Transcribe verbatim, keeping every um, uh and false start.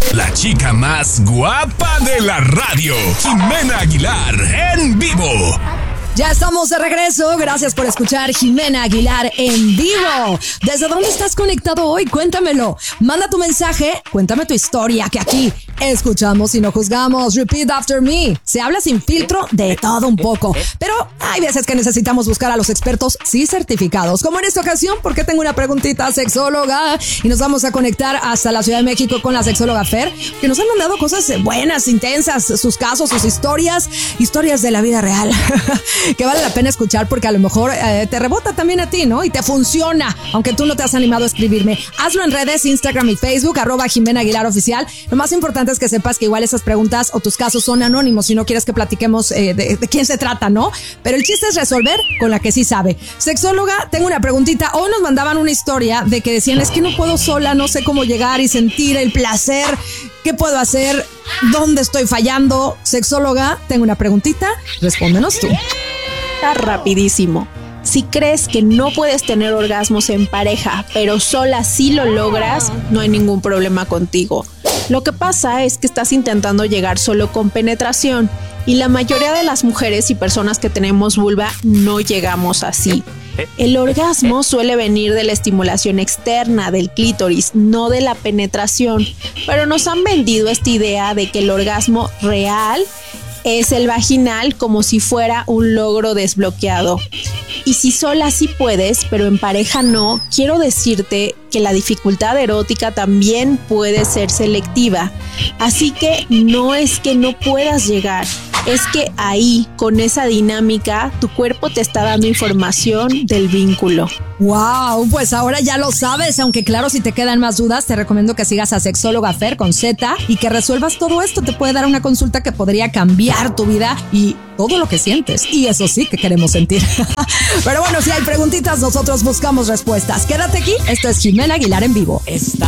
La chica más guapa de la radio, Jimena Aguilar, en vivo. Ya estamos de regreso, gracias por escuchar Jimena Aguilar en vivo. ¿Desde dónde estás conectado hoy? Cuéntamelo. Manda tu mensaje, cuéntame tu historia, que aquí escuchamos y no juzgamos. Repeat after me. Se habla sin filtro de todo un poco, pero hay veces que necesitamos buscar a los expertos sí certificados, como en esta ocasión, porque tengo una preguntita sexóloga y nos vamos a conectar hasta la Ciudad de México con la sexóloga Fer, que nos han mandado cosas buenas, intensas, sus casos, sus historias, historias de la vida real. Que vale la pena escuchar porque a lo mejor eh, te rebota también a ti, ¿no? Y te funciona, aunque tú no te has animado a escribirme. Hazlo en redes, Instagram y Facebook, arroba Jimena Aguilar Oficial. Lo más importante es que sepas que igual esas preguntas o tus casos son anónimos si no quieres que platiquemos eh, de, de quién se trata, ¿no? Pero el chiste es resolver con la que sí sabe. Sexóloga, tengo una preguntita. Hoy nos mandaban una historia de que decían, es que no puedo sola, no sé cómo llegar y sentir el placer. ¿Qué puedo hacer? ¿Dónde estoy fallando? Sexóloga, tengo una preguntita. Respóndenos tú. Rapidísimo. Si crees que no puedes tener orgasmos en pareja, pero sola sí lo logras, no hay ningún problema contigo. Lo que pasa es que estás intentando llegar solo con penetración y la mayoría de las mujeres y personas que tenemos vulva no llegamos así. El orgasmo suele venir de la estimulación externa del clítoris, no de la penetración, pero nos han vendido esta idea de que el orgasmo real es el vaginal, como si fuera un logro desbloqueado. Y si sola sí puedes, pero en pareja no, quiero decirte que la dificultad erótica también puede ser selectiva. Así que no es que no puedas llegar, es que ahí, con esa dinámica, tu cuerpo te está dando información del vínculo. Wow, pues ahora ya lo sabes, aunque claro, si te quedan más dudas, te recomiendo que sigas a Sexóloga Fer con Z y que resuelvas todo esto. Te puede dar una consulta que podría cambiar tu vida y todo lo que sientes. Y eso sí que queremos sentir. Pero bueno, si hay preguntitas, nosotros buscamos respuestas. Quédate aquí, esto es Jimena Aguilar en vivo. Está